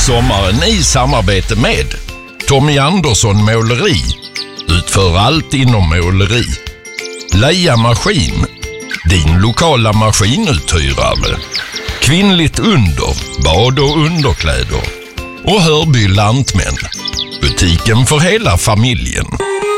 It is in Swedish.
sommaren i samarbete med Tommy Andersson Måleri. Utför allt inom måleri. Leia Maskin, din lokala maskinuthyrare. Kvinnligt under, bad- och underkläder. Och Hörby Lantmän, butiken för hela familjen.